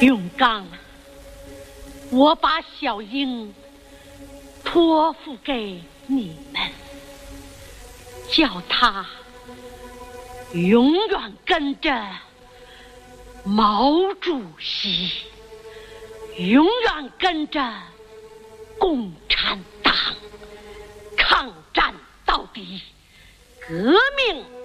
永刚，我把小英托付给你们，叫他永远跟着毛主席，永远跟着共产党抗战到底，革命